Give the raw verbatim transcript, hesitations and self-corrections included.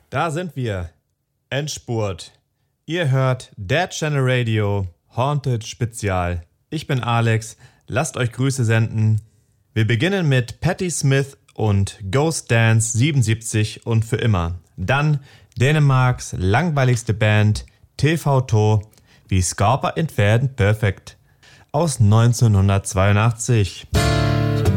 Da sind wir. Endspurt. Ihr hört Dead Channel Radio Haunted Spezial. Ich bin Alex. Lasst euch Grüße senden. Wir beginnen mit Patti Smith und Ghost Dance siebenundsiebzig und für immer. Dann Dänemarks langweiligste Band T V To wie Scarpa in Fäden Perfect aus neunzehnhundertzweiundachtzig.